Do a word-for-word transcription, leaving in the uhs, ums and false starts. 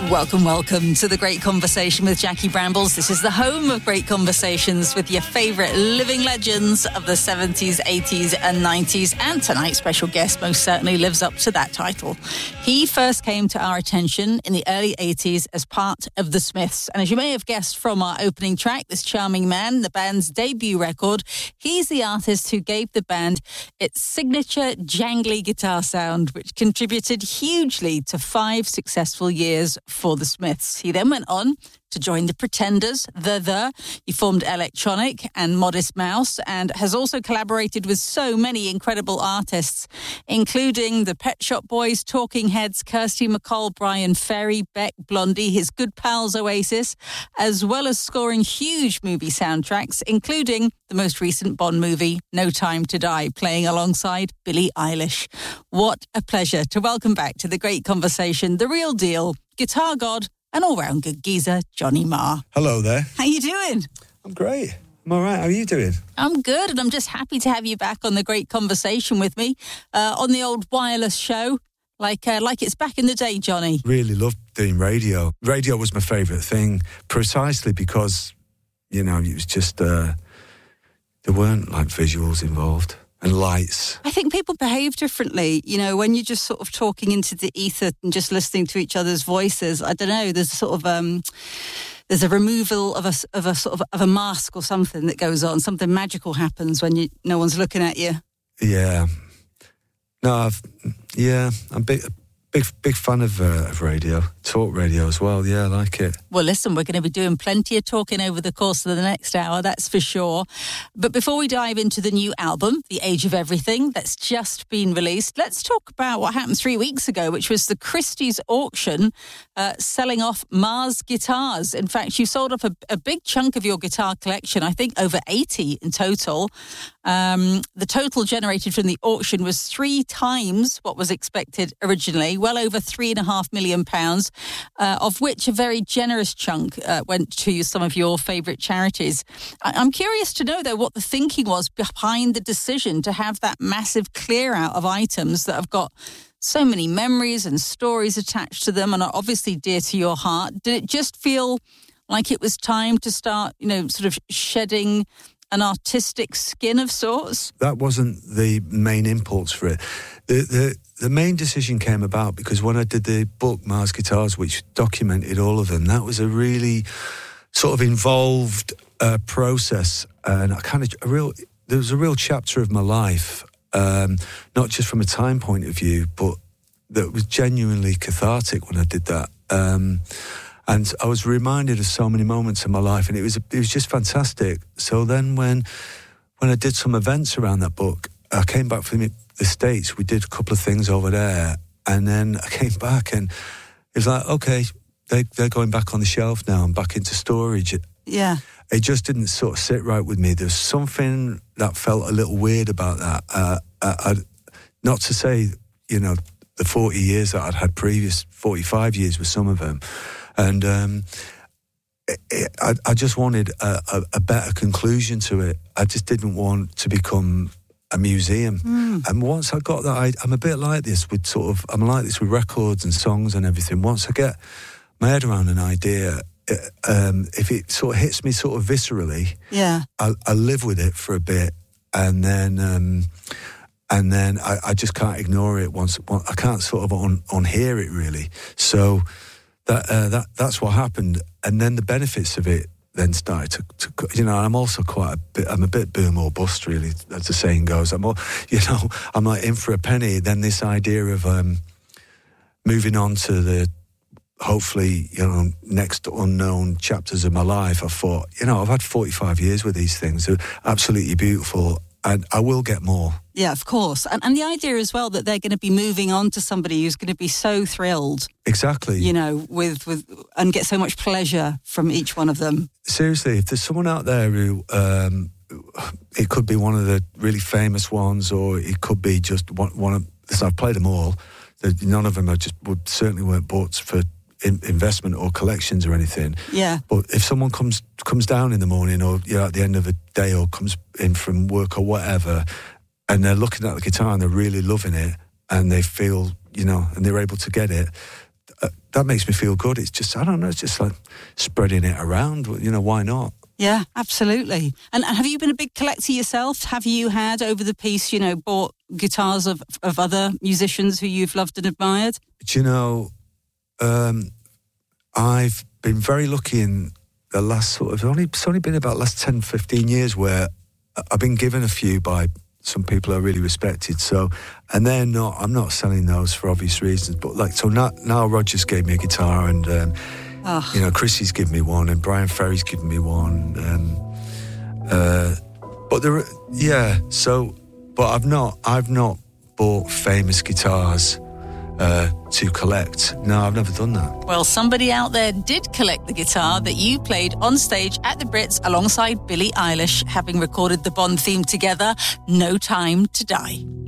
Welcome, welcome to The Great Conversation with Jackie Brambles. This is the home of great conversations with your favourite living legends of the seventies, eighties and nineties. And tonight's special guest most certainly lives up to that title. He first came to our attention in the early eighties as part of The Smiths. And as you may have guessed from our opening track, this charming man, the band's debut record, he's the artist who gave the band its signature jangly guitar sound, which contributed hugely to five successful years for The Smiths. He then went on to join the Pretenders, The The. He formed Electronic and Modest Mouse and has also collaborated with so many incredible artists, including the Pet Shop Boys, Talking Heads, Kirsty MacColl, Brian Ferry, Beck, Blondie, his good pals Oasis, as well as scoring huge movie soundtracks, including the most recent Bond movie, No Time to Die, playing alongside Billie Eilish. What a pleasure to welcome back to The Great Conversation, the real deal, guitar god and all-round good geezer, Johnny Marr. Hello there. How you doing? I'm great. I'm all right. How are you doing? I'm good, and I'm just happy to have you back on The Great Conversation with me uh, on the old wireless show, like uh, like it's back in the day, Johnny. Really loved doing radio. Radio was my favourite thing, precisely because, you know, it was just, uh, there weren't, like, visuals involved. And lights. I think people behave differently, you know, when you're just sort of talking into the ether and just listening to each other's voices. I don't know, there's sort of um there's a removal of a of a sort of of a mask or something that goes on. Something magical happens when you no one's looking at you. Yeah. No, I've, yeah, I'm big big big fan of, uh, of radio, talk radio as well. Yeah, I like it. Well, listen, we're going to be doing plenty of talking over the course of the next hour, that's for sure. But before we dive into the new album, The Age of Everything, that's just been released, let's talk about what happened three weeks ago, which was the Christie's auction uh, selling off Marr's guitars. In fact, you sold off a, a big chunk of your guitar collection, I think over eighty in total. Um, the total generated from the auction was three times what was expected originally, well over three and a half million pounds, uh, of which a very generous chunk uh, went to some of your favourite charities. I- I'm curious to know, though, what the thinking was behind the decision to have that massive clear out of items that have got so many memories and stories attached to them and are obviously dear to your heart. Did it just feel like it was time to start, you know, sort of shedding an artistic skin of sorts? That wasn't the main impulse for it. The, the the main decision came about because when I did the book Marr's Guitars, which documented all of them, that was a really sort of involved uh, process, and I kind of a real there was a real chapter of my life, um, not just from a time point of view, but that was genuinely cathartic when I did that. Um, And I was reminded of so many moments in my life, and it was it was just fantastic. So then when when I did some events around that book, I came back from the States. We did a couple of things over there, and then I came back, and it was like, okay, they, they're going back on the shelf now and back into storage. Yeah. It just didn't sort of sit right with me. There's something that felt a little weird about that. Uh, I, I, not to say, you know, the forty years that I'd had previous, forty-five years with some of them. And um, it, it, I, I just wanted a, a, a better conclusion to it. I just didn't want to become a museum. Mm. And once I got that, I, I'm a bit like this with sort of, I'm like this with records and songs and everything. Once I get my head around an idea, it, um, if it sort of hits me sort of viscerally, yeah, I, I live with it for a bit, and then um, and then I, I just can't ignore it. Once I can't sort of un, unhear it really. So. That uh, that that's what happened, and then the benefits of it then started to, to you know. I'm also quite a bit. I'm a bit boom or bust, really, as the saying goes. I'm, all, you know, I'm like in for a penny. Then this idea of um, moving on to the hopefully, you know, next unknown chapters of my life. I thought, you know, I've had forty-five years with these things. They're absolutely beautiful, and I will get more. Yeah, of course. And, and the idea as well that they're going to be moving on to somebody who's going to be so thrilled. Exactly. You know, with, with and get so much pleasure from each one of them. Seriously, if there's someone out there who, um, it could be one of the really famous ones, or it could be just one, one of, listen, I've played them all. None of them are just, would certainly weren't bought for in, investment or collections or anything. Yeah. But if someone comes comes down in the morning, or you know, at the end of the day, or comes in from work or whatever, and they're looking at the guitar and they're really loving it, and they feel, you know, and they're able to get it, uh, that makes me feel good. It's just, I don't know, it's just like spreading it around. You know, why not? Yeah, absolutely. And have you been a big collector yourself? Have you had, over the piece, you know, bought guitars of, of other musicians who you've loved and admired? Do you know, um, I've been very lucky in the last sort of, only, it's only been about the last ten, fifteen years where I've been given a few by some people I really respected. So, and they're not, I'm not selling those for obvious reasons, but like, so now, now Rogers gave me a guitar, and, um, oh. you know, Chrissy's given me one, and Brian Ferry's given me one. Um, uh, but there, yeah, so, but I've not, I've not bought famous guitars Uh, to collect. No, I've never done that. Well, somebody out there did collect the guitar that you played on stage at the Brits alongside Billie Eilish, having recorded the Bond theme together, No Time to Die.